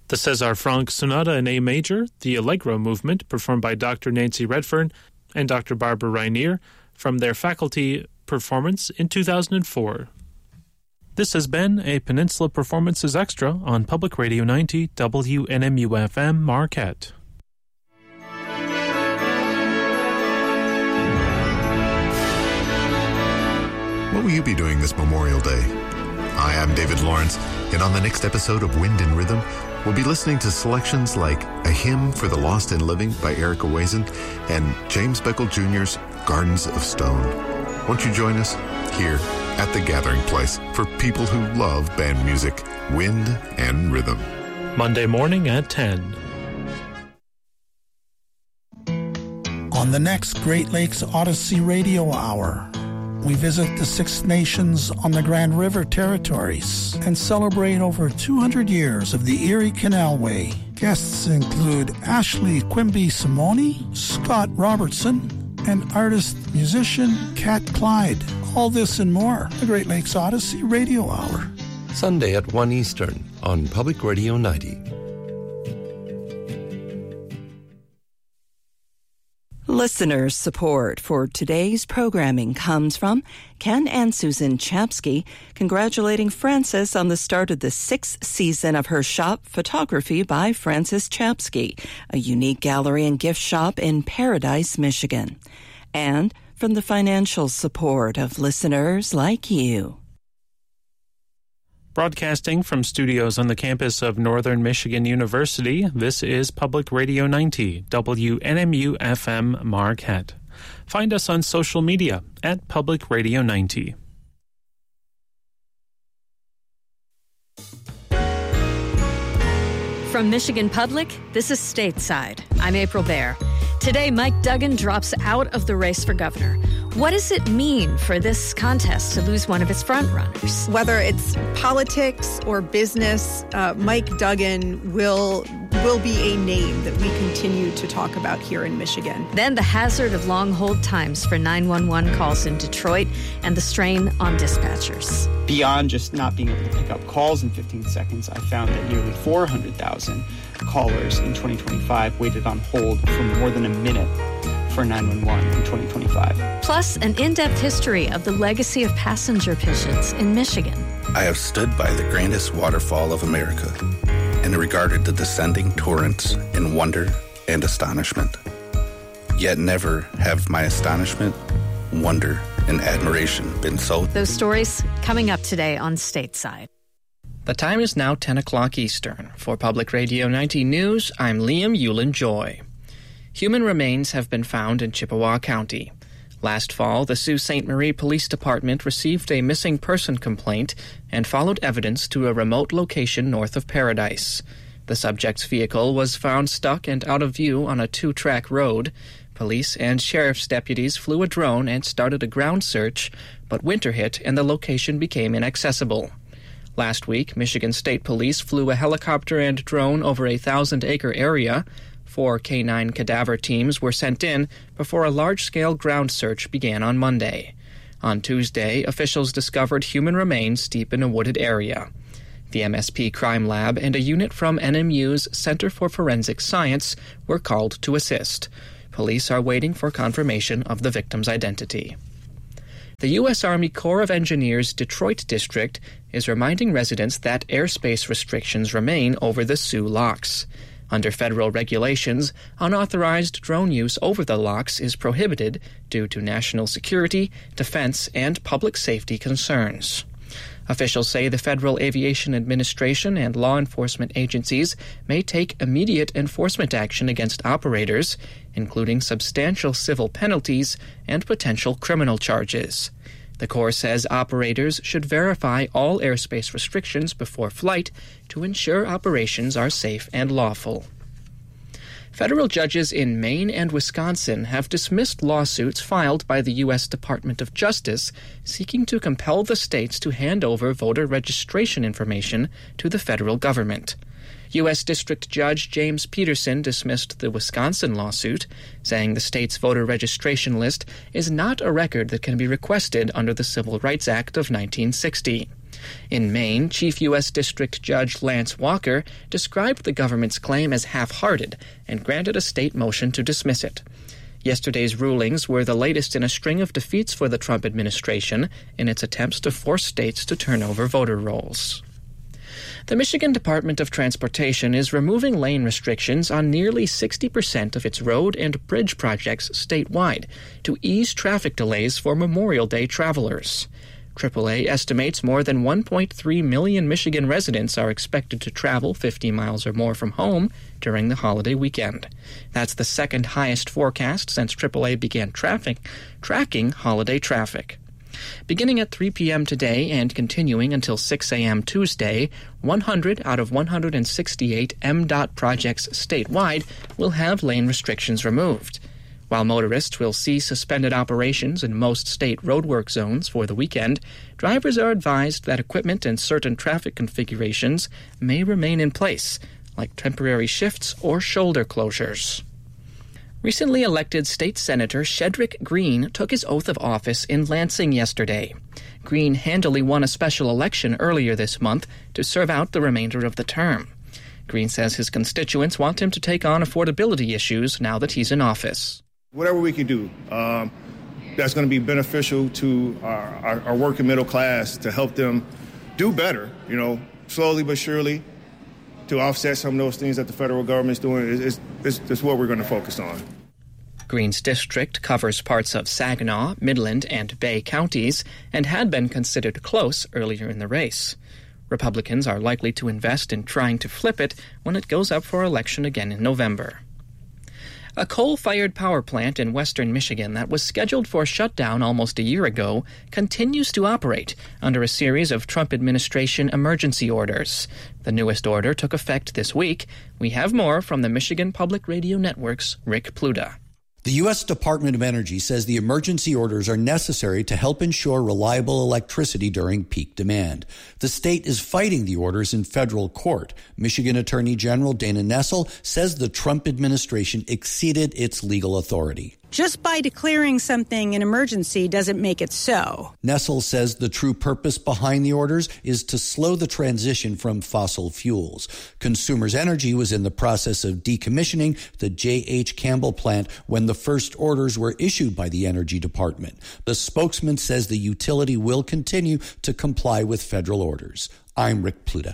The César Franck Sonata in A major, the Allegro movement, performed by Dr. Nancy Redfern and Dr. Barbara Rainier, from their faculty performance in 2004. This has been a Peninsula Performances Extra on Public Radio 90 WNMU-FM Marquette. What will you be doing this Memorial Day? Hi, I'm David Lawrence, and on the next episode of Wind and Rhythm, we'll be listening to selections like A Hymn for the Lost and Living by Erica Wazen and James Beckle Jr.'s Gardens of Stone. Won't you join us here at the Gathering Place for people who love band music, wind and rhythm? Monday morning at 10. On the next Great Lakes Odyssey Radio Hour, we visit the Six Nations on the Grand River territories and celebrate over 200 years of the Erie Canalway. Guests include Ashley Quimby Simone, Scott Robertson, and artist-musician Kat Clyde. All this and more, the Great Lakes Odyssey Radio Hour. Sunday at 1 Eastern on Public Radio 90. Listener support for today's programming comes from Ken and Susan Chapsky, congratulating Frances on the start of the 6th season of her shop, Photography by Frances Chapsky, a unique gallery and gift shop in Paradise, Michigan. And from the financial support of listeners like you. Broadcasting from studios on the campus of Northern Michigan University, this is Public Radio 90, WNMU-FM Marquette. Find us on social media at Public Radio 90. From Michigan Public, this is Stateside. I'm April Baer. Today, Mike Duggan drops out of the race for governor. What does it mean for this contest to lose one of its frontrunners? Whether it's politics or business, Mike Duggan will be a name that we continue to talk about here in Michigan. Then the hazard of long hold times for 911 calls in Detroit and the strain on dispatchers. Beyond just not being able to pick up calls in 15 seconds, I found that nearly 400,000 callers in 2025 waited on hold for more than a minute for 911 in 2025. Plus, an in-depth history of the legacy of passenger pigeons in Michigan. I have stood by the grandest waterfall of America and regarded the descending torrents in wonder and astonishment. Yet never have my astonishment, wonder, and admiration been so... Those stories coming up today on Stateside. The time is now 10 o'clock Eastern. For Public Radio 90 News, I'm Liam Yulin-Joy. Human remains have been found in Chippewa County. Last fall, the Sault Ste. Marie Police Department received a missing person complaint and followed evidence to a remote location north of Paradise. The subject's vehicle was found stuck and out of view on a 2-track road. Police and sheriff's deputies flew a drone and started a ground search, but winter hit and the location became inaccessible. Last week, Michigan State Police flew a helicopter and drone over a 1,000-acre area. 4 K-9 cadaver teams were sent in before a large-scale ground search began on Monday. On Tuesday, officials discovered human remains deep in a wooded area. The MSP Crime Lab and a unit from NMU's Center for Forensic Science were called to assist. Police are waiting for confirmation of the victim's identity. The U.S. Army Corps of Engineers Detroit District is reminding residents that airspace restrictions remain over the Sioux Locks. Under federal regulations, unauthorized drone use over the locks is prohibited due to national security, defense, and public safety concerns. Officials say the Federal Aviation Administration and law enforcement agencies may take immediate enforcement action against operators, including substantial civil penalties and potential criminal charges. The Corps says operators should verify all airspace restrictions before flight to ensure operations are safe and lawful. Federal judges in Maine and Wisconsin have dismissed lawsuits filed by the U.S. Department of Justice seeking to compel the states to hand over voter registration information to the federal government. U.S. District Judge James Peterson dismissed the Wisconsin lawsuit, saying the state's voter registration list is not a record that can be requested under the Civil Rights Act of 1960. In Maine, Chief U.S. District Judge Lance Walker described the government's claim as half-hearted and granted a state motion to dismiss it. Yesterday's rulings were the latest in a string of defeats for the Trump administration in its attempts to force states to turn over voter rolls. The Michigan Department of Transportation is removing lane restrictions on nearly 60% of its road and bridge projects statewide to ease traffic delays for Memorial Day travelers. AAA estimates more than 1.3 million Michigan residents are expected to travel 50 miles or more from home during the holiday weekend. That's the second highest forecast since AAA began tracking holiday traffic. Beginning at 3 p.m. today and continuing until 6 a.m. Tuesday, 100 out of 168 MDOT projects statewide will have lane restrictions removed. While motorists will see suspended operations in most state roadwork zones for the weekend, drivers are advised that equipment and certain traffic configurations may remain in place, like temporary shifts or shoulder closures. Recently elected State Senator Shedrick Green took his oath of office in Lansing yesterday. Green handily won a special election earlier this month to serve out the remainder of the term. Green says his constituents want him to take on affordability issues now that he's in office. Whatever we can do that's going to be beneficial to our working middle class to help them do better, slowly but surely, to offset some of those things that the federal government's doing is what we're going to focus on. Green's district covers parts of Saginaw, Midland, and Bay counties and had been considered close earlier in the race. Republicans are likely to invest in trying to flip it when it goes up for election again in November. A coal-fired power plant in western Michigan that was scheduled for shutdown almost a year ago continues to operate under a series of Trump administration emergency orders. The newest order took effect this week. We have more from the Michigan Public Radio Network's Rick Pluta. The U.S. Department of Energy says the emergency orders are necessary to help ensure reliable electricity during peak demand. The state is fighting the orders in federal court. Michigan Attorney General Dana Nessel says the Trump administration exceeded its legal authority. Just by declaring something an emergency doesn't make it so. Nessel says the true purpose behind the orders is to slow the transition from fossil fuels. Consumers Energy was in the process of decommissioning the J.H. Campbell plant when the first orders were issued by the Energy Department. The spokesman says the utility will continue to comply with federal orders. I'm Rick Pluta.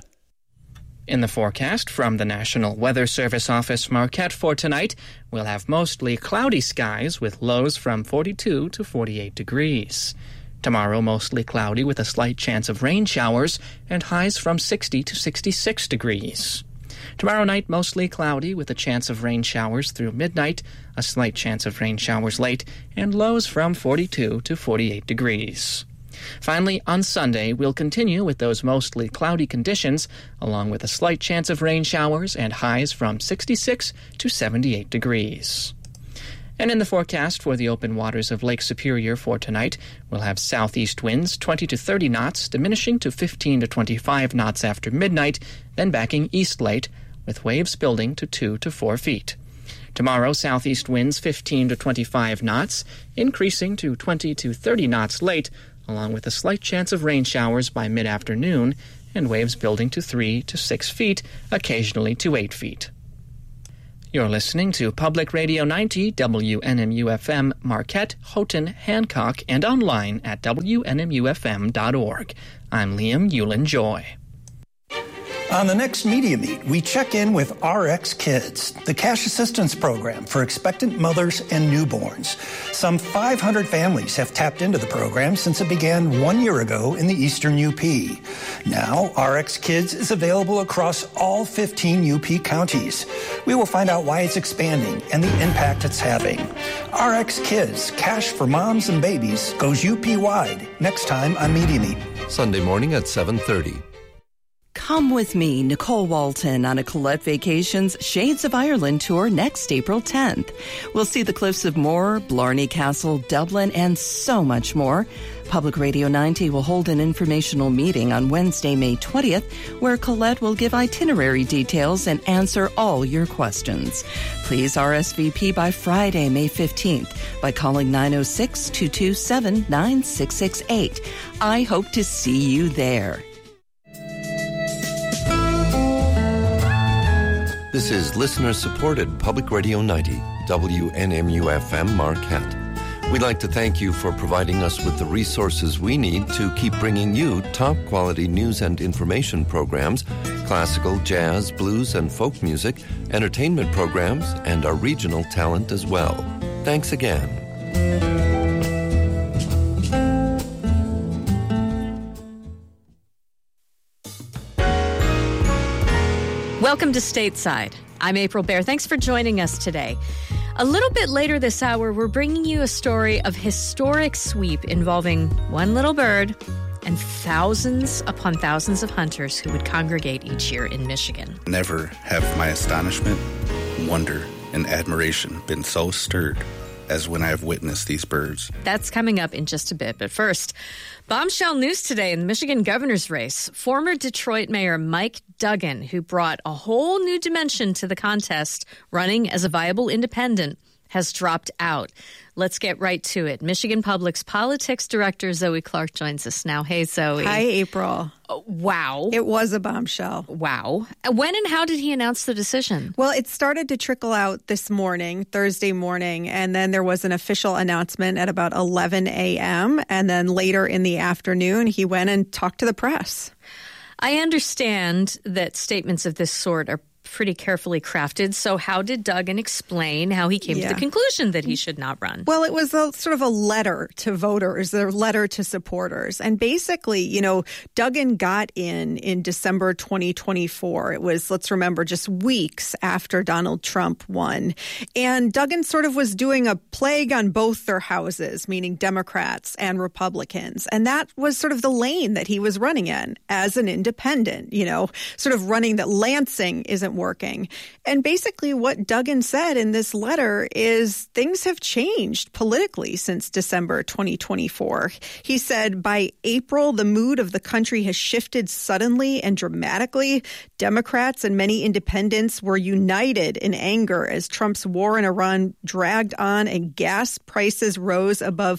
In the forecast from the National Weather Service Office Marquette for tonight, we'll have mostly cloudy skies with lows from 42 to 48 degrees. Tomorrow, mostly cloudy with a slight chance of rain showers and highs from 60 to 66 degrees. Tomorrow night, mostly cloudy with a chance of rain showers through midnight, a slight chance of rain showers late, and lows from 42 to 48 degrees. Finally, on Sunday, we'll continue with those mostly cloudy conditions, along with a slight chance of rain showers and highs from 66 to 78 degrees. And in the forecast for the open waters of Lake Superior for tonight, we'll have southeast winds 20 to 30 knots, diminishing to 15 to 25 knots after midnight, then backing east late, with waves building to 2 to 4 feet. Tomorrow, southeast winds 15 to 25 knots, increasing to 20 to 30 knots late, along with a slight chance of rain showers by mid-afternoon, and waves building to 3 to 6 feet, occasionally to 8 feet. You're listening to Public Radio 90, WNMU-FM, Marquette, Houghton, Hancock, and online at WNMUFM.org. I'm Liam Yulin-Joy. On the next Media Meet, we check in with RX Kids, the cash assistance program for expectant mothers and newborns. Some 500 families have tapped into the program since it began 1 year ago in the Eastern UP. Now, RX Kids is available across all 15 UP counties. We will find out why it's expanding and the impact it's having. RX Kids, cash for moms and babies, goes UP-wide next time on Media Meet. Sunday morning at 7:30. Come with me, Nicole Walton, on a Colette Vacations Shades of Ireland tour next April 10th. We'll see the Cliffs of Moher, Blarney Castle, Dublin, and so much more. Public Radio 90 will hold an informational meeting on Wednesday, May 20th, where Colette will give itinerary details and answer all your questions. Please RSVP by Friday, May 15th by calling 906-227-9668. I hope to see you there. This is listener-supported Public Radio 90, WNMU-FM Marquette. We'd like to thank you for providing us with the resources we need to keep bringing you top-quality news and information programs, classical, jazz, blues, and folk music, entertainment programs, and our regional talent as well. Thanks again. Welcome to Stateside. I'm April Baer. Thanks for joining us today. A little bit later this hour, we're bringing you a story of historic sweep involving one little bird and thousands upon thousands of hunters who would congregate each year in Michigan. Never have my astonishment, wonder, and admiration been so stirred as when I have witnessed these birds. That's coming up in just a bit. But first, bombshell news today in the Michigan governor's race. Former Detroit Mayor Mike Duggan, who brought a whole new dimension to the contest, running as a viable independent, has dropped out. Let's get right to it. Michigan Public's politics director Zoe Clark joins us now. Hey, Zoe. Hi, April. Wow. It was a bombshell. Wow. When and how did he announce the decision? Well, it started to trickle out this morning, Thursday morning, and then there was an official announcement at about 11 a.m., and then later in the afternoon, he went and talked to the press. I understand that statements of this sort are pretty carefully crafted. So how did Duggan explain how he came to the conclusion that he should not run? Well, it was sort of a letter to voters, a letter to supporters. And basically, you know, Duggan got in December 2024. It was, let's remember, just weeks after Donald Trump won. And Duggan sort of was doing a plague on both their houses, meaning Democrats and Republicans. And that was sort of the lane that he was running in as an independent, you know, sort of running that Lansing isn't working. And basically what Duggan said in this letter is things have changed politically since December 2024. He said by April, the mood of the country has shifted suddenly and dramatically. Democrats and many independents were united in anger as Trump's war in Iran dragged on and gas prices rose above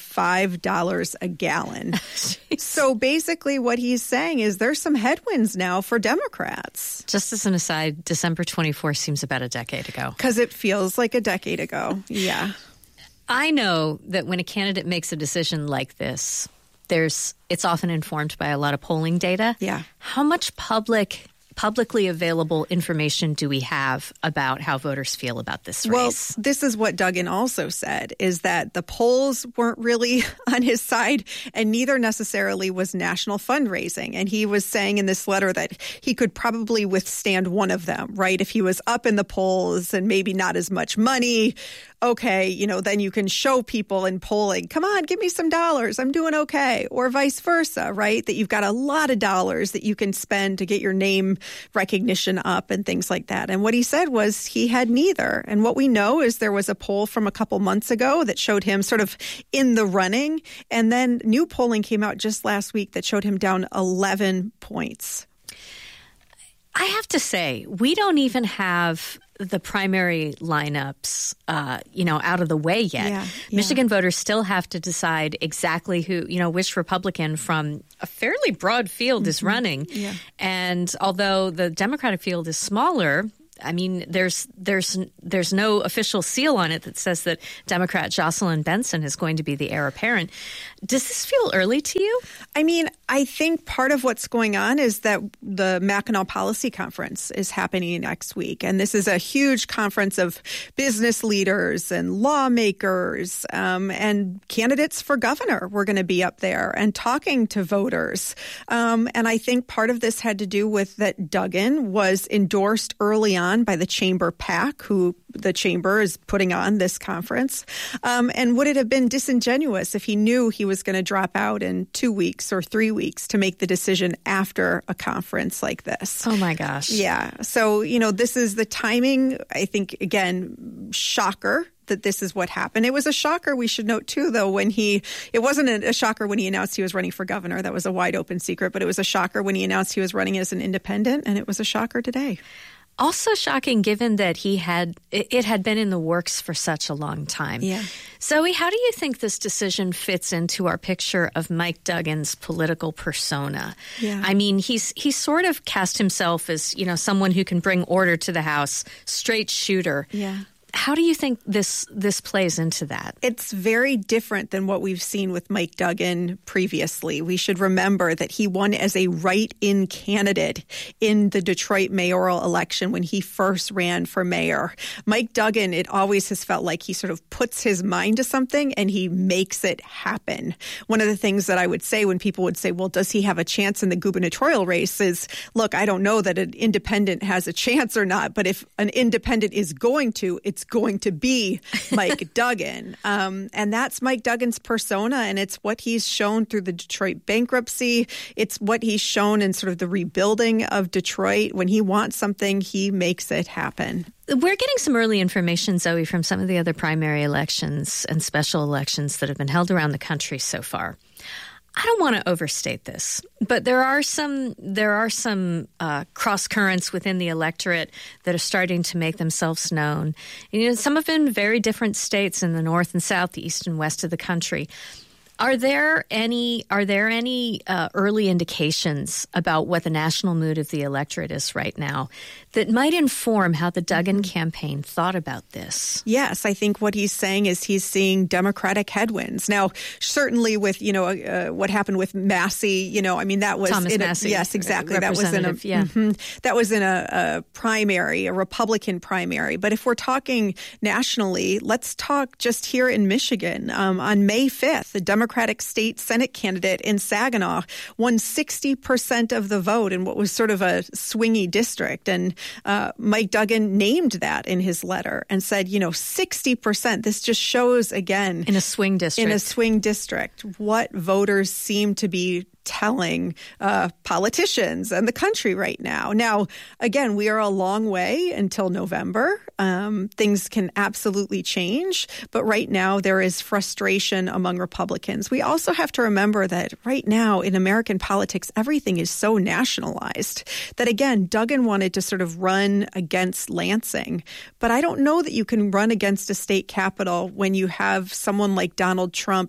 $5 a gallon. So basically what he's saying is there's some headwinds now for Democrats. Just as an aside, December 24 seems about a decade ago. Because it feels like a decade ago. Yeah. I know that when a candidate makes a decision like this, it's often informed by a lot of polling data. Yeah. How much publicly available information do we have about how voters feel about this race? Well, this is what Duggan also said, is that the polls weren't really on his side, and neither necessarily was national fundraising. And he was saying in this letter that he could probably withstand one of them, right? If he was up in the polls and maybe not as much money, okay, you know, then you can show people in polling, come on, give me some dollars, I'm doing okay. Or vice versa, right? That you've got a lot of dollars that you can spend to get your name recognition up and things like that. And what he said was he had neither. And what we know is there was a poll from a couple months ago that showed him sort of in the running. And then new polling came out just last week that showed him down 11 points. I have to say, we don't even have the primary lineups, out of the way yet. Yeah. Michigan voters still have to decide exactly who, which Republican from a fairly broad field is running. Yeah. And although the Democratic field is smaller, I mean, there's no official seal on it that says that Democrat Jocelyn Benson is going to be the heir apparent. Does this feel early to you? I mean, I think part of what's going on is that the Mackinac Policy Conference is happening next week. And this is a huge conference of business leaders and lawmakers and candidates for governor. We're going to be up there and talking to voters. And I think part of this had to do with that Duggan was endorsed early on by the Chamber PAC, who the Chamber is putting on this conference. And would it have been disingenuous if he knew he was going to drop out in 2 weeks or 3 weeks to make the decision after a conference like this? Oh, my gosh. Yeah. So, this is the timing, I think, again, shocker that this is what happened. It was a shocker, we should note, too, though, it wasn't a shocker when he announced he was running for governor. That was a wide open secret. But it was a shocker when he announced he was running as an independent. And it was a shocker today. Also shocking, given that it had been in the works for such a long time. Yeah. Zoe, how do you think this decision fits into our picture of Mike Duggan's political persona? Yeah. I mean, he's sort of cast himself as, someone who can bring order to the house, straight shooter. Yeah. How do you think this plays into that? It's very different than what we've seen with Mike Duggan previously. We should remember that he won as a write-in candidate in the Detroit mayoral election when he first ran for mayor. Mike Duggan, it always has felt like he sort of puts his mind to something and he makes it happen. One of the things that I would say when people would say, well, does he have a chance in the gubernatorial race is, look, I don't know that an independent has a chance or not, but if an independent is going to, it's going to be Mike Duggan. And that's Mike Duggan's persona, and it's what he's shown through the Detroit bankruptcy. It's what he's shown in sort of the rebuilding of Detroit. When he wants something, he makes it happen. We're getting some early information, Zoe, from some of the other primary elections and special elections that have been held around the country so far. I don't want to overstate this, but there are some cross currents within the electorate that are starting to make themselves known. Some have been very different states in the north and south, the east and west of the country. Are there any early indications about what the national mood of the electorate is right now that might inform how the Duggan campaign thought about this? Yes, I think what he's saying is he's seeing Democratic headwinds. Now, certainly with, what happened with Massey, that was Thomas Massey. Yes, exactly. That was in a primary, a Republican primary. But if we're talking nationally, let's talk just here in Michigan. On May 5th, the Democratic state Senate candidate in Saginaw won 60% of the vote in what was sort of a swingy district. And Mike Duggan named that in his letter and said, 60%. This just shows, again, in a swing district, what voters seem to be telling politicians and the country right now. Now, again, we are a long way until November. Things can absolutely change, but right now there is frustration among Republicans. We also have to remember that right now in American politics, everything is so nationalized that, again, Duggan wanted to sort of run against Lansing, but I don't know that you can run against a state capital when you have someone like Donald Trump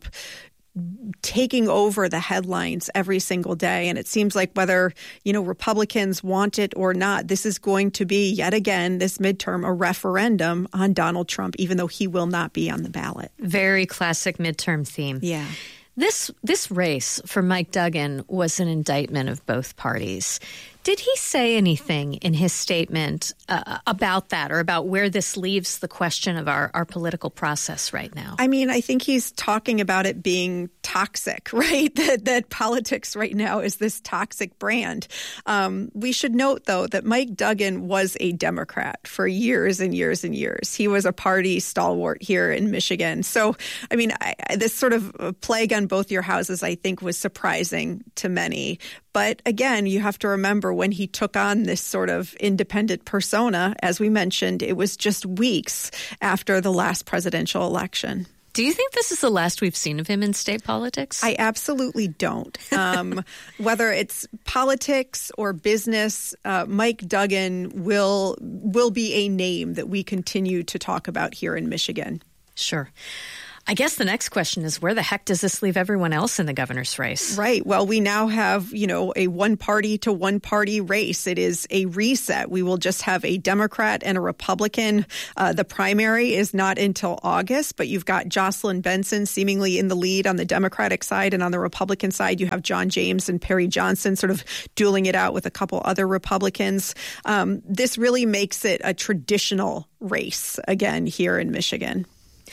taking over the headlines every single day. And it seems like whether, Republicans want it or not, this is going to be, yet again, this midterm, a referendum on Donald Trump, even though he will not be on the ballot. Very classic midterm theme. Yeah. This race for Mike Duggan was an indictment of both parties. Did he say anything in his statement about that or about where this leaves the question of our political process right now? I mean, I think he's talking about it being toxic, right? That politics right now is this toxic brand. We should note, though, that Mike Duggan was a Democrat for years and years and years. He was a party stalwart here in Michigan. So, I mean, this sort of plague on both your houses, I think, was surprising to many. But again, you have to remember when he took on this sort of independent persona, as we mentioned, it was just weeks after the last presidential election. Do you think this is the last we've seen of him in state politics? I absolutely don't. Whether it's politics or business, Mike Duggan will be a name that we continue to talk about here in Michigan. Sure. I guess the next question is, where the heck does this leave everyone else in the governor's race? Right. Well, we now have, a one-party to one-party race. It is a reset. We will just have a Democrat and a Republican. The primary is not until August, but you've got Jocelyn Benson seemingly in the lead on the Democratic side, and on the Republican side, you have John James and Perry Johnson sort of dueling it out with a couple other Republicans. This really makes it a traditional race again here in Michigan.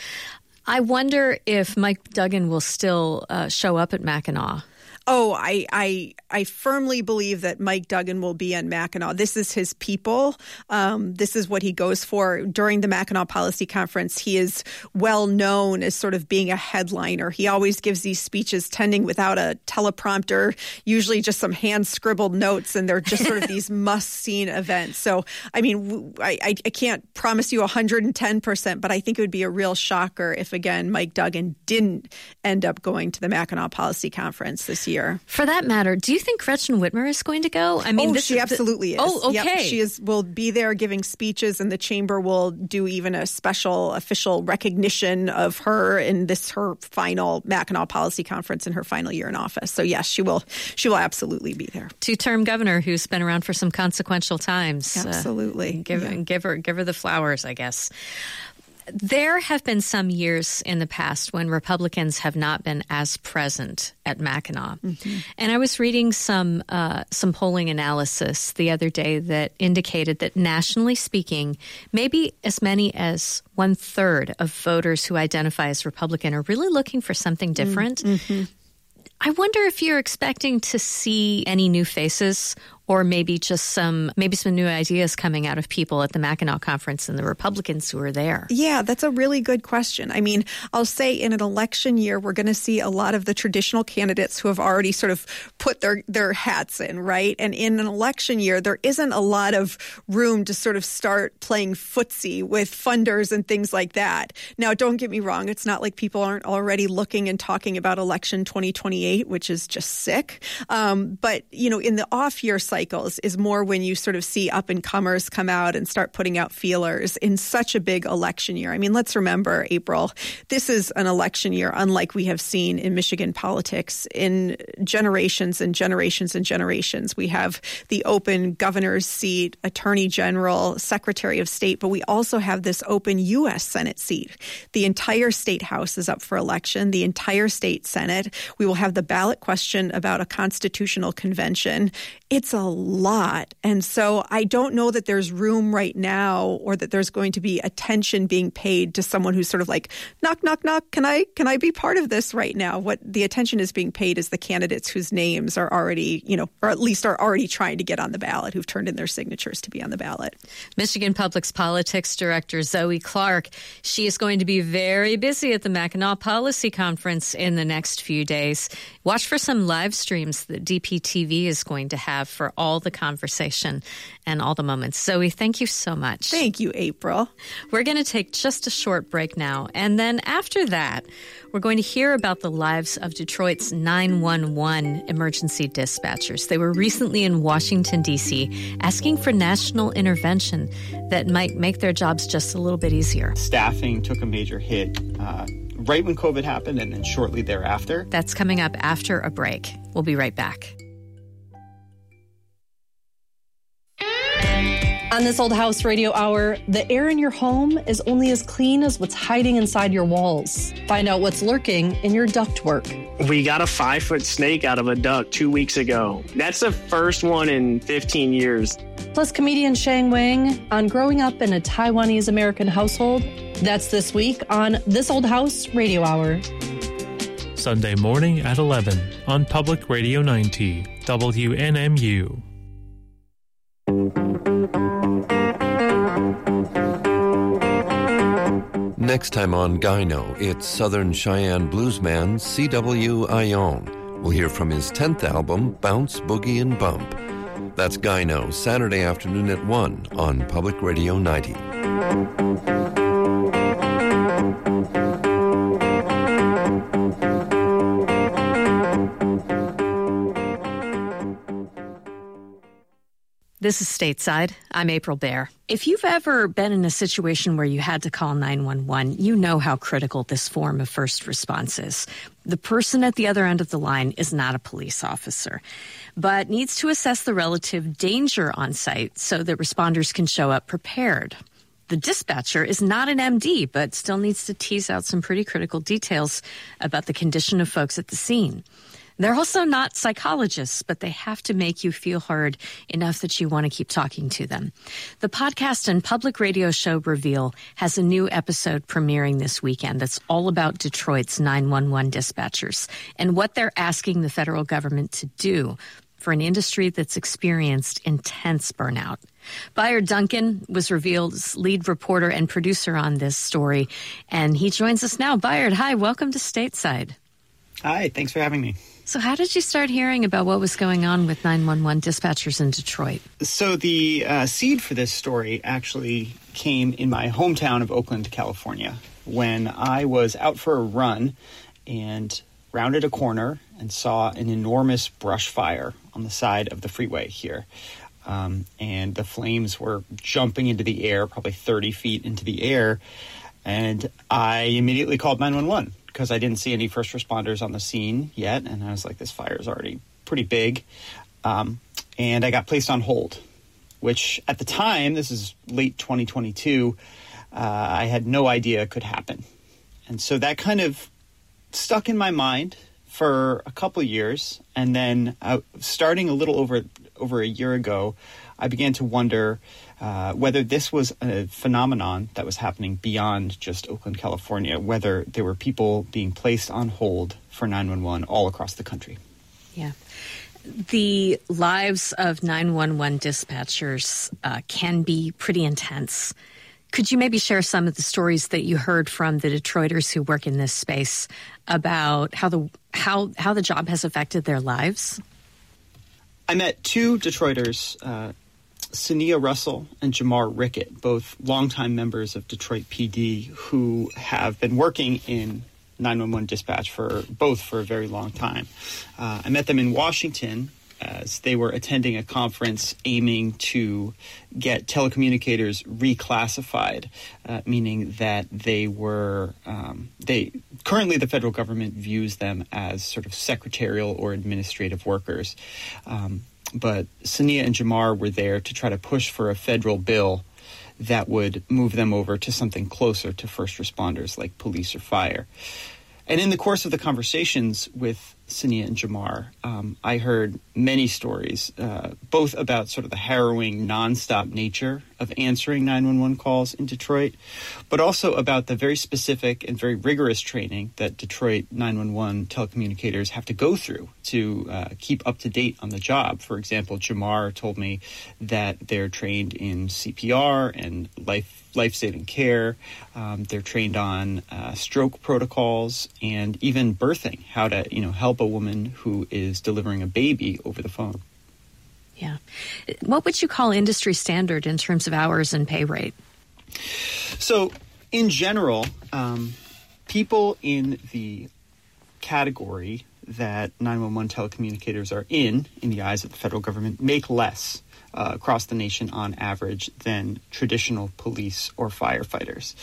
I wonder if Mike Duggan will still show up at Mackinac. Oh, I firmly believe that Mike Duggan will be on Mackinac. This is his people. This is what he goes for. During the Mackinac Policy Conference, he is well known as sort of being a headliner. He always gives these speeches tending without a teleprompter, usually just some hand-scribbled notes, and they're just sort of these must-seen events. So, I mean, I can't promise you 110%, but I think it would be a real shocker if, again, Mike Duggan didn't end up going to the Mackinac Policy Conference this year. year. For that matter, do you think Gretchen Whitmer is going to go? I mean, she absolutely is. Oh, okay. Yep, will be there giving speeches, and the chamber will do even a special official recognition of her in her final Mackinac Policy Conference in her final year in office. So yes, she will absolutely be there. Two-term governor who's been around for some consequential times. Absolutely. Give her the flowers, I guess. There have been some years in the past when Republicans have not been as present at Mackinac. Mm-hmm. And I was reading some polling analysis the other day that indicated that nationally speaking, maybe as many as 1/3 of voters who identify as Republican are really looking for something different. Mm-hmm. I wonder if you're expecting to see any new faces or maybe just some new ideas coming out of people at the Mackinac Conference and the Republicans who are there. Yeah, that's a really good question. I mean, I'll say in an election year, we're going to see a lot of the traditional candidates who have already sort of put their hats in, right? And in an election year, there isn't a lot of room to sort of start playing footsie with funders and things like that. Now, don't get me wrong. It's not like people aren't already looking and talking about election 2028, which is just sick. But, in the off-year cycles is more when you sort of see up-and-comers come out and start putting out feelers in such a big election year. I mean, let's remember, April, this is an election year unlike we have seen in Michigan politics in generations and generations and generations. We have the open governor's seat, attorney general, secretary of state, but we also have this open U.S. Senate seat. The entire state house is up for election, the entire state Senate. We will have the ballot question about a constitutional convention. It's a lot. And so I don't know that there's room right now or that there's going to be attention being paid to someone who's sort of like, knock, knock, knock, can I be part of this right now? What the attention is being paid is the candidates whose names are already, or at least are already trying to get on the ballot, who've turned in their signatures to be on the ballot. Michigan Public's politics director, Zoe Clark, she is going to be very busy at the Mackinac Policy Conference in the next few days. Watch for some live streams that DPTV is going to have for all the conversation and all the moments. Zoe, thank you so much. Thank you, April. We're going to take just a short break now. And then after that, we're going to hear about the lives of Detroit's 911 emergency dispatchers. They were recently in Washington, D.C., asking for national intervention that might make their jobs just a little bit easier. Staffing took a major hit right when COVID happened and then shortly thereafter. That's coming up after a break. We'll be right back. On this Old House Radio Hour, the air in your home is only as clean as what's hiding inside your walls. Find out what's lurking in your ductwork. We got a 5-foot snake out of a duct 2 weeks ago. That's the first one in 15 years. Plus comedian Shang Wang on growing up in a Taiwanese American household. That's this week on This Old House Radio Hour. Sunday morning at 11 on Public Radio 90, WNMU. Next time on Gyno, it's Southern Cheyenne bluesman C.W. Ione. We'll hear from his 10th album, Bounce, Boogie, and Bump. That's Gyno, Saturday afternoon at 1 on Public Radio 90. This is Stateside. I'm April Baer. If you've ever been in a situation where you had to call 911, you know how critical this form of first response is. The person at the other end of the line is not a police officer, but needs to assess the relative danger on site so that responders can show up prepared. The dispatcher is not an MD, but still needs to tease out some pretty critical details about the condition of folks at the scene. They're also not psychologists, but they have to make you feel heard enough that you want to keep talking to them. The podcast and public radio show Reveal has a new episode premiering this weekend that's all about Detroit's 911 dispatchers and what they're asking the federal government to do for an industry that's experienced intense burnout. Bayard Duncan was Reveal's lead reporter and producer on this story, and he joins us now. Bayard, hi, welcome to Stateside. Hi, thanks for having me. So how did you start hearing about what was going on with 911 dispatchers in Detroit? So the seed for this story actually came in my hometown of Oakland, California, when I was out for a run and rounded a corner and saw an enormous brush fire on the side of the freeway here. And the flames were jumping into the air, probably 30 feet into the air. And I immediately called 911 because I didn't see any first responders on the scene yet. And I was like, this fire is already pretty big. And I got placed on hold, which at the time, this is late 2022, I had no idea could happen. And so that kind of stuck in my mind for a couple of years. And then starting a little over a year ago, I began to wonder whether this was a phenomenon that was happening beyond just Oakland, California, whether there were people being placed on hold for 911 all across the country. Yeah. The lives of 911 dispatchers can be pretty intense. Could you maybe share some of the stories that you heard from the Detroiters who work in this space about how the job has affected their lives? I met two Detroiters, Sania Russell and Jamar Rickett, both longtime members of Detroit PD who have been working in 911 dispatch for a very long time. I met them in Washington as they were attending a conference aiming to get telecommunicators reclassified, meaning that they were currently the federal government views them as sort of secretarial or administrative workers. But Sania and Jamar were there to try to push for a federal bill that would move them over to something closer to first responders like police or fire. And in the course of the conversations with Sania and Jamar, I heard many stories, both about sort of the harrowing, nonstop nature of answering 911 calls in Detroit, but also about the very specific and very rigorous training that Detroit 911 telecommunicators have to go through to keep up to date on the job. For example, Jamar told me that they're trained in CPR and life-saving care. They're trained on stroke protocols and even birthing, how to help a woman who is delivering a baby over the phone. Yeah. What would you call industry standard in terms of hours and pay rate? So, in general, people in the category that 911 telecommunicators are in the eyes of the federal government, make less across the nation on average than traditional police or firefighters.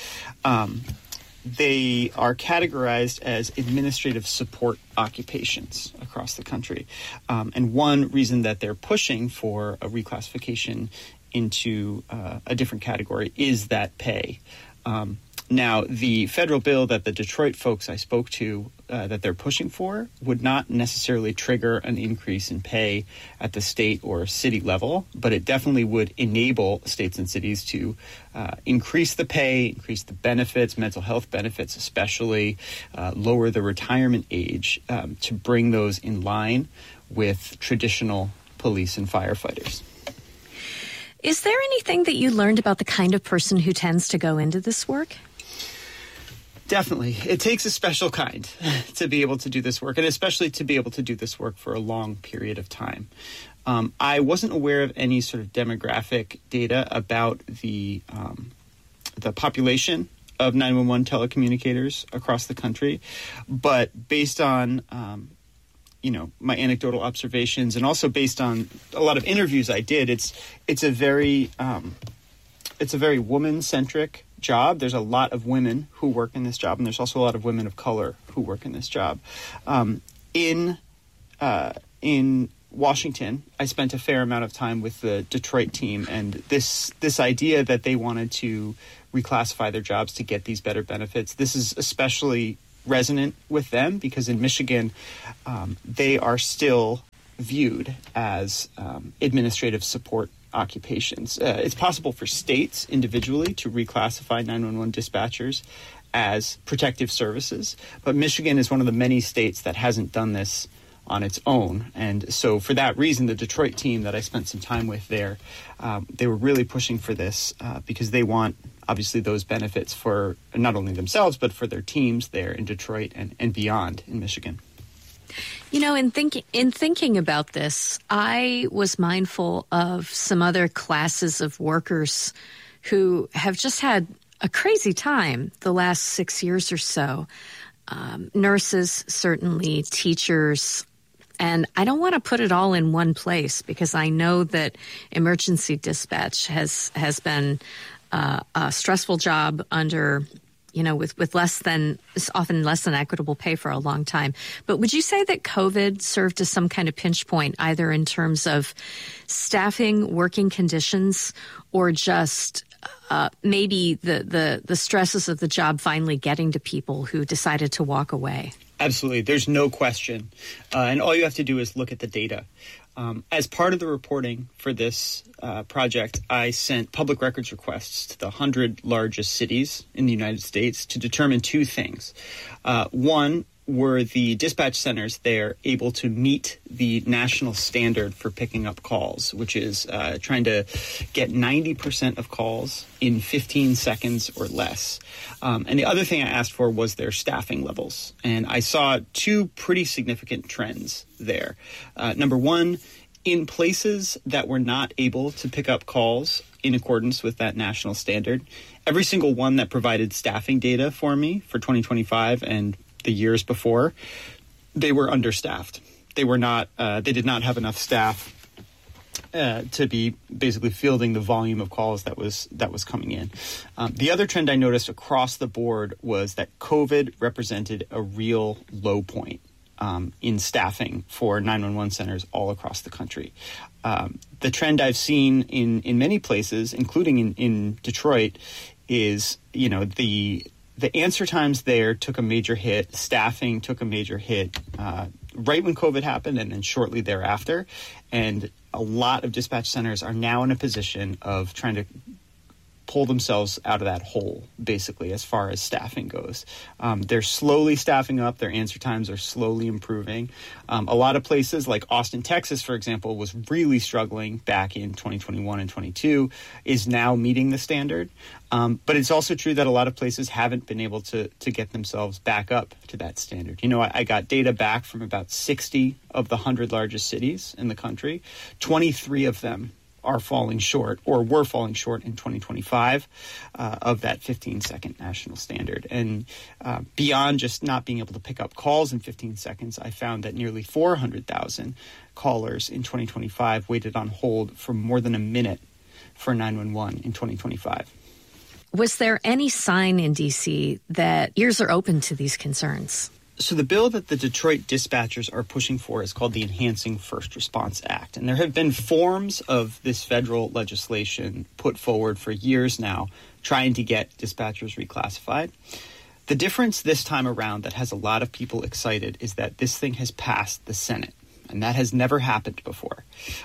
They are categorized as administrative support occupations across the country. And one reason that they're pushing for a reclassification into a different category is that pay. Now, the federal bill that the Detroit folks I spoke to that they're pushing for would not necessarily trigger an increase in pay at the state or city level, but it definitely would enable states and cities to increase the pay, increase the benefits, mental health benefits especially, lower the retirement age to bring those in line with traditional police and firefighters. Is there anything that you learned about the kind of person who tends to go into this work? Definitely. It takes a special kind to be able to do this work, and especially to be able to do this work for a long period of time. I wasn't aware of any sort of demographic data about the population of 911 telecommunicators across the country, but based on my anecdotal observations and also based on a lot of interviews I did, it's a very woman-centric job. There's a lot of women who work in this job, and there's also a lot of women of color who work in this job. In Washington, I spent a fair amount of time with the Detroit team, and this idea that they wanted to reclassify their jobs to get these better benefits, this is especially resonant with them because in Michigan, they are still viewed as administrative support occupations. It's possible for states individually to reclassify 911 dispatchers as protective services, but Michigan is one of the many states that hasn't done this on its own. And so for that reason, the Detroit team that I spent some time with there, they were really pushing for this because they want, obviously, those benefits for not only themselves, but for their teams there in Detroit and beyond in Michigan. In thinking about this, I was mindful of some other classes of workers who have just had a crazy time the last 6 years or so. Nurses, certainly, teachers, And I don't want to put it all in one place because I know that emergency dispatch has been a stressful job under, with often less than equitable pay for a long time. But would you say that COVID served as some kind of pinch point, either in terms of staffing, working conditions, or just maybe the stresses of the job finally getting to people who decided to walk away? Absolutely. There's no question. And all you have to do is look at the data. As part of the reporting for this project, I sent public records requests to the 100 largest cities in the United States to determine two things. One, were the dispatch centers there able to meet the national standard for picking up calls, which is trying to get 90% of calls in 15 seconds or less. And the other thing I asked for was their staffing levels. And I saw two pretty significant trends there. Number one, in places that were not able to pick up calls in accordance with that national standard, every single one that provided staffing data for me for 2025 and the years before, they were understaffed. They were not. They did not have enough staff to be basically fielding the volume of calls that was coming in. The other trend I noticed across the board was that COVID represented a real low point in staffing for 911 centers all across the country. The trend I've seen in many places, including in Detroit, is the answer times there took a major hit. Staffing took a major hit right when COVID happened and then shortly thereafter. And a lot of dispatch centers are now in a position of trying to pull themselves out of that hole, basically, as far as staffing goes. They're slowly staffing up. Their answer times are slowly improving. A lot of places like Austin, Texas, for example, was really struggling back in 2021 and 22, is now meeting the standard. But it's also true that a lot of places haven't been able to get themselves back up to that standard. I got data back from about 60 of the 100 largest cities in the country. 23 of them are falling short or were falling short in 2025 of that 15-second national standard. And beyond just not being able to pick up calls in 15 seconds, I found that nearly 400,000 callers in 2025 waited on hold for more than a minute for 911 in 2025. Was there any sign in D.C. that ears are open to these concerns? So the bill that the Detroit dispatchers are pushing for is called the Enhancing First Response Act. And there have been forms of this federal legislation put forward for years now trying to get dispatchers reclassified. The difference this time around that has a lot of people excited is that this thing has passed the Senate. And that has never happened before.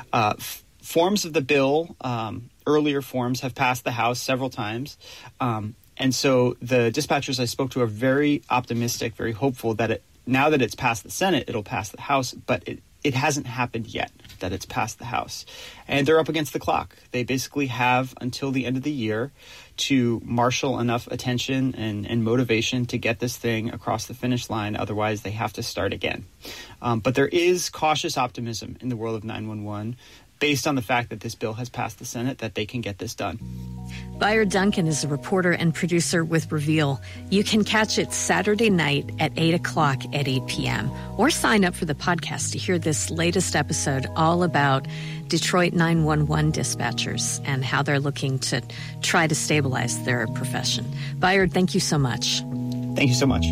Forms of the bill, earlier forms, have passed the House several times. And so the dispatchers I spoke to are very optimistic, very hopeful that now that it's passed the Senate, it'll pass the House, but it hasn't happened yet that it's passed the House. And they're up against the clock. They basically have until the end of the year to marshal enough attention and motivation to get this thing across the finish line. Otherwise, they have to start again. But there is cautious optimism in the world of 911 based on the fact that this bill has passed the Senate, that they can get this done. Bayard Duncan is a reporter and producer with Reveal. You can catch it Saturday night at 8 o'clock at 8 p.m. or sign up for the podcast to hear this latest episode all about Detroit 911 dispatchers and how they're looking to try to stabilize their profession. Bayard, thank you so much. Thank you so much.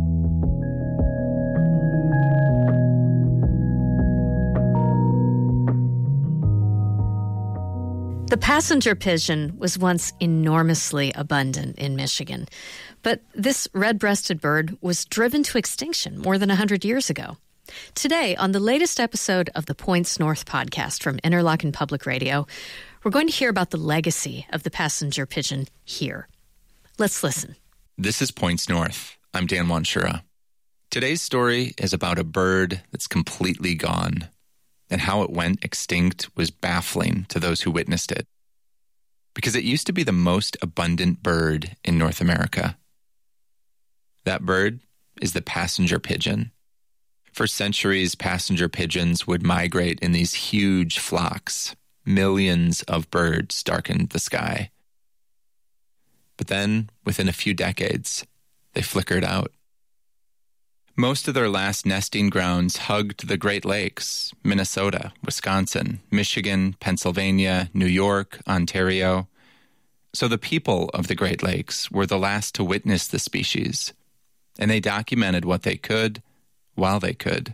The passenger pigeon was once enormously abundant in Michigan, but this red-breasted bird was driven to extinction more than 100 years ago. Today, on the latest episode of the Points North podcast from Interlochen Public Radio, we're going to hear about the legacy of the passenger pigeon here. Let's listen. This is Points North. I'm Dan Wanshura. Today's story is about a bird that's completely gone, and how it went extinct was baffling to those who witnessed it. Because it used to be the most abundant bird in North America. That bird is the passenger pigeon. For centuries, passenger pigeons would migrate in these huge flocks. Millions of birds darkened the sky. But then, within a few decades, they flickered out. Most of their last nesting grounds hugged the Great Lakes, Minnesota, Wisconsin, Michigan, Pennsylvania, New York, Ontario. So the people of the Great Lakes were the last to witness the species, and they documented what they could while they could.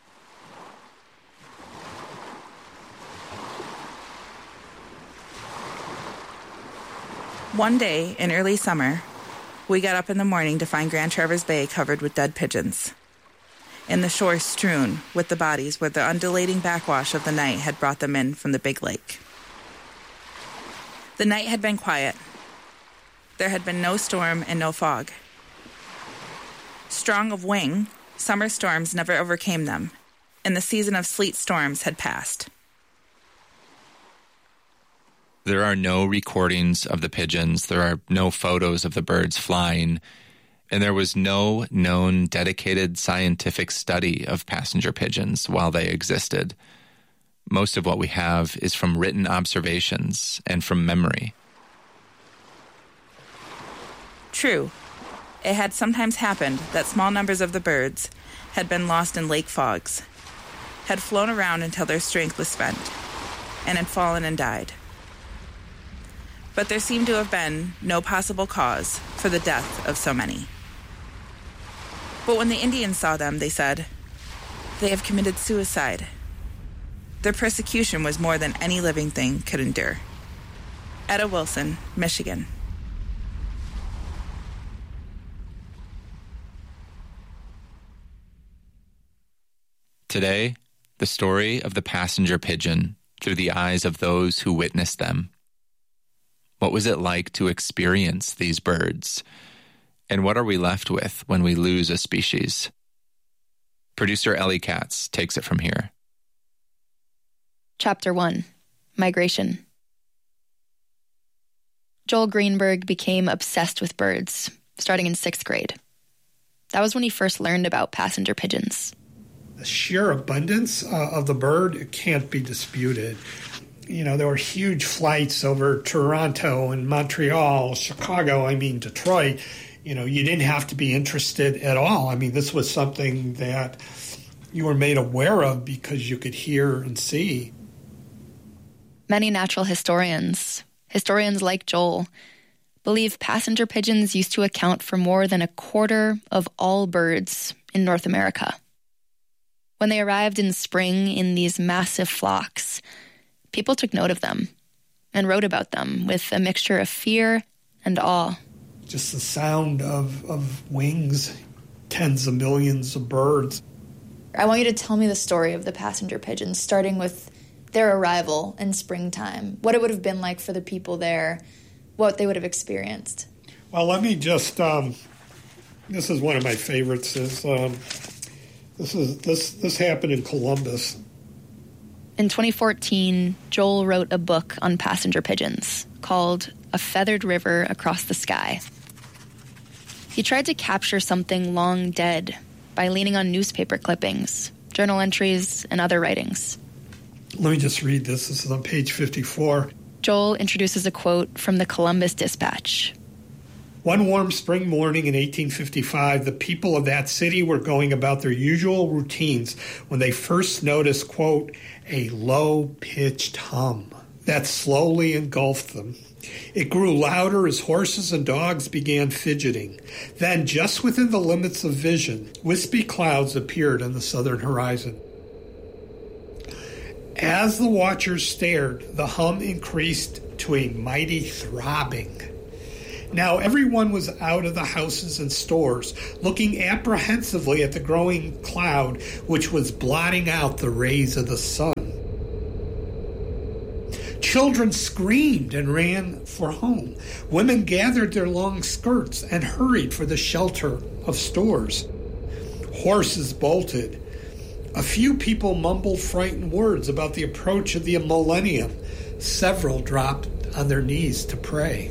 One day in early summer, we got up in the morning to find Grand Traverse Bay covered with dead pigeons, and the shore strewn with the bodies where the undulating backwash of the night had brought them in from the big lake. The night had been quiet. There had been no storm and no fog. Strong of wing, summer storms never overcame them, and the season of sleet storms had passed. There are no recordings of the pigeons. There are no photos of the birds flying. And there was no known dedicated scientific study of passenger pigeons while they existed. Most of what we have is from written observations and from memory. True, it had sometimes happened that small numbers of the birds had been lost in lake fogs, had flown around until their strength was spent, and had fallen and died. But there seemed to have been no possible cause for the death of so many. But when the Indians saw them, they said, "They have committed suicide." Their persecution was more than any living thing could endure. Etta Wilson, Michigan. Today, the story of the passenger pigeon through the eyes of those who witnessed them. What was it like to experience these birds? And what are we left with when we lose a species? Producer Ellie Katz takes it from here. Chapter 1, Migration. Joel Greenberg became obsessed with birds, starting in 6th grade. That was when he first learned about passenger pigeons. The sheer abundance of the bird can't be disputed. You know, there were huge flights over Toronto and Montreal, Chicago, Detroit. You know, you didn't have to be interested at all. This was something that you were made aware of because you could hear and see. Many natural historians like Joel, believe passenger pigeons used to account for more than a quarter of all birds in North America. When they arrived in spring in these massive flocks, people took note of them and wrote about them with a mixture of fear and awe. Just the sound of wings, tens of millions of birds. I want you to tell me the story of the passenger pigeons, starting with their arrival in springtime, what it would have been like for the people there, what they would have experienced. Well, let me just, this is one of my favorites, this happened in Columbus. In 2014, Joel wrote a book on passenger pigeons called A Feathered River Across the Sky. He tried to capture something long dead by leaning on newspaper clippings, journal entries, and other writings. Let me just read this. This is on page 54. Joel introduces a quote from the Columbus Dispatch. One warm spring morning in 1855, the people of that city were going about their usual routines when they first noticed, quote, a low-pitched hum that slowly engulfed them. It grew louder as horses and dogs began fidgeting. Then, just within the limits of vision, wispy clouds appeared on the southern horizon. As the watchers stared, the hum increased to a mighty throbbing. Now everyone was out of the houses and stores, looking apprehensively at the growing cloud, which was blotting out the rays of the sun. Children screamed and ran for home. Women gathered their long skirts and hurried for the shelter of stores. Horses bolted. A few people mumbled frightened words about the approach of the millennium. Several dropped on their knees to pray.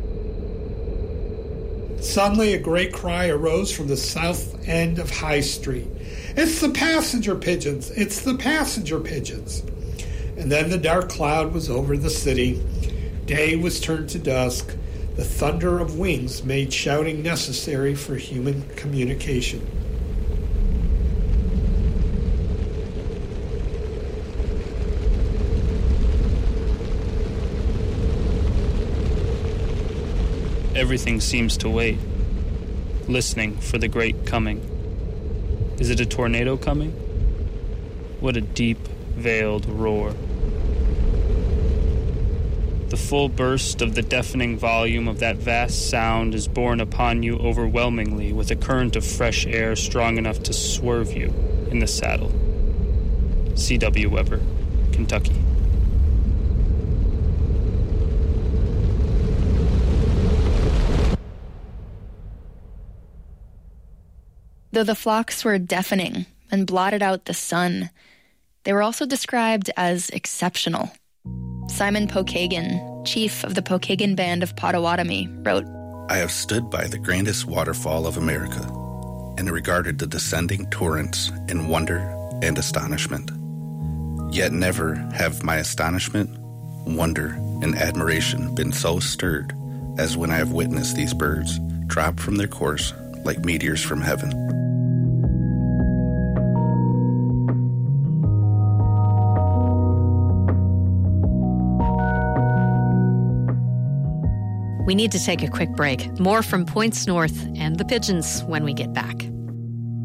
Suddenly, a great cry arose from the south end of High Street. It's the passenger pigeons! It's the passenger pigeons! And then the dark cloud was over the city. Day was turned to dusk. The thunder of wings made shouting necessary for human communication. Everything seems to wait, listening for the great coming. Is it a tornado coming? What a deep, veiled roar. The full burst of the deafening volume of that vast sound is borne upon you overwhelmingly with a current of fresh air strong enough to swerve you in the saddle. C.W. Weber, Kentucky. Though the flocks were deafening and blotted out the sun, they were also described as exceptional. Simon Pokagon, chief of the Pokagon Band of Potawatomi, wrote, I have stood by the grandest waterfall of America and regarded the descending torrents in wonder and astonishment. Yet never have my astonishment, wonder, and admiration been so stirred as when I have witnessed these birds drop from their course like meteors from heaven. We need to take a quick break. More from Points North and the Pigeons when we get back.